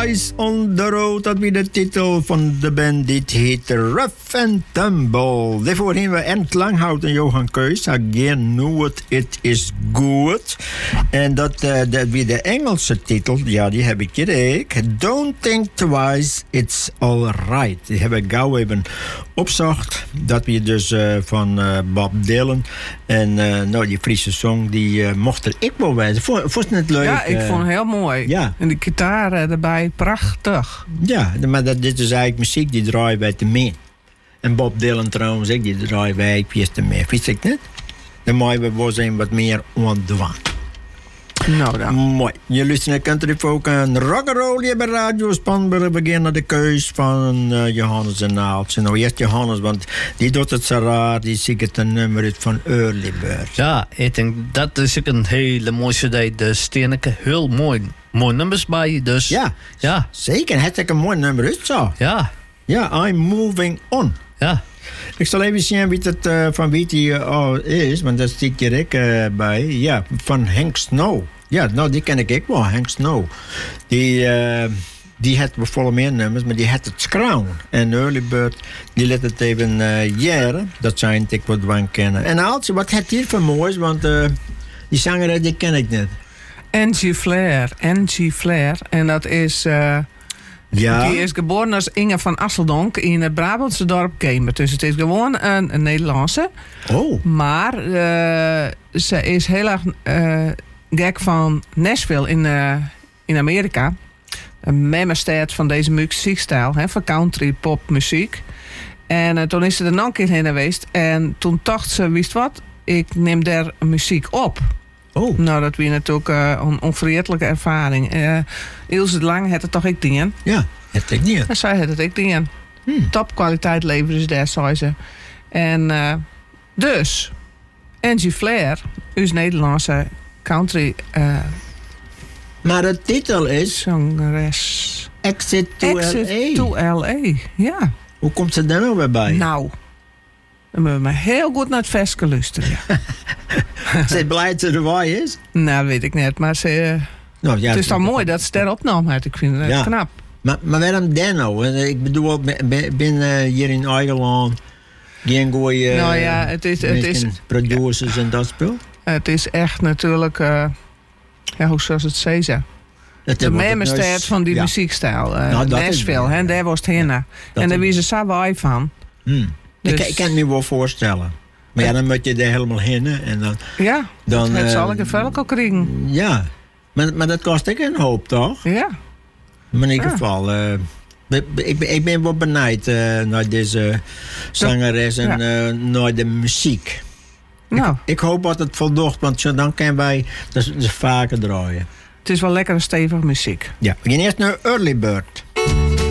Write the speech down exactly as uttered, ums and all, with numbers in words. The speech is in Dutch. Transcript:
Boys on the Road, dat weer de titel van de band. Dit heet Rough and Tumble. Daarvoor hebben we Ernst Langhout en Johan Keus. Again knew it, it is good. En dat, uh, dat weer de Engelse titel, ja, die heb ik hier ook. Don't think twice, it's alright. Die hebben we gauw even opzocht. Dat weer dus uh, van uh, Bob Dylan. En uh, nou, die Friese song, die uh, mocht er ik wel wijzen. Vond, vond je het leuk? Ja, ik vond het heel mooi. Ja. En die gitaar erbij, prachtig. Ja, maar dat, dit is eigenlijk muziek die draaien wij te meer. En Bob Dylan trouwens, ik, die draaien wij via te meer. Wist ik niet? Dan moeten we wel zijn wat meer ondwang. Nou dan. Mooi. Je luistert naar Country Folk en Rock'n'Roll hier bij Radio Spanberg. We beginnen de keus van uh, Johannes en Naaltje. Nou, eerst Johannes, want die doet het zo raar. Die ziet het een nummer uit van Early Bird. Ja, ik denk dat is ook een hele mooie cd. Dus steeneke heel mooi. Mooi nummers bij, dus... Ja, ja. Zeker. Het is een mooi nummer uit zo. Ja. Ja, I'm Moving On. Ja. Ik zal even zien wie het uh, van wie die uh, oh, is, want daar stiek je ik uh, bij. Ja, van Hank Snow. Ja, nou, die ken ik ook wel, Hank Snow. Die, uh, die had bijvoorbeeld meer nummers, maar die had het Crown. En Early Bird, die liet het even uh, jaren. Dat zijn ik wat van kennen. En Aaltje, wat had hier voor moois? Want uh, die zanger, die ken ik niet. Angie Flair. Angie Flair. En dat is... Uh, ja. Die is geboren als Inge van Asseldonk in het Brabantse dorp Kemer. Dus het is gewoon een, een Nederlandse. Oh. Maar uh, ze is heel erg uh, gek van Nashville in, uh, in Amerika. Een memmerstad van deze muziekstijl, hè, van country pop muziek. En uh, toen is ze er nog een keer heen geweest. En toen dacht ze, wist wat, ik neem daar muziek op. Oh. Nou, dat was natuurlijk uh, een onvergetelijke ervaring. Uh, Ilse de Lang had het toch ik dingen? Ja, het ik niet. En zij had het ik dingen. Hmm. Topkwaliteit leveren ze daar, zei ze. En uh, dus, Angie Flair, is Nederlandse country uh, maar de titel is... zangeres. Exit to L A. Exit to L A, ja. Hoe komt ze daar nou weer bij? Nou, dan moeten we maar heel goed naar het versje luisteren. Ze is blij dat ze erbij is? Nou, weet ik niet, maar ze... Uh, nou, ja, het is dan mooi dat ze daar opnam uit. Ik vind het ja. knap. Maar, maar waarom dan nou? Ik bedoel, binnen hier in Eigeland... geen goeie... Nou ja, het is... Het is producers ja. en dat spul? Het is echt natuurlijk... Uh, ja, hoe zou het zeggen? De memmerstad van die ja. muziekstijl. Uh, nou, Nashville, en daar was het heen. En daar wie ze zo wij van. Hmm. Dus, ik, ik kan het me wel voorstellen. Maar ja, dan moet je er helemaal heen. En dan, ja, dan het uh, zal ik het wel ook krijgen. Ja, maar, maar dat kost ik een hoop, toch? Ja. Maar in ieder geval... Uh, ik, ik ben wel benijd uh, naar deze zangeres en ja. uh, naar de muziek. Nou. Ik, ik hoop dat het voldoet, want dan kunnen wij dus, dus vaker draaien. Het is wel lekkere stevige muziek. Ja, we gaan eerst naar Early Bird.